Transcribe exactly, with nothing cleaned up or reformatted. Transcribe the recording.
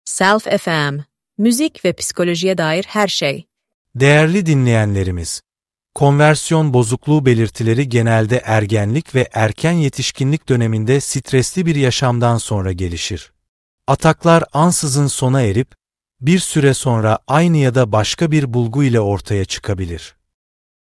Self F M, müzik ve psikolojiye dair her şey. Değerli dinleyenlerimiz, konversiyon bozukluğu belirtileri genelde ergenlik ve erken yetişkinlik döneminde stresli bir yaşamdan sonra gelişir. Ataklar ansızın sona erip, bir süre sonra aynı ya da başka bir bulgu ile ortaya çıkabilir.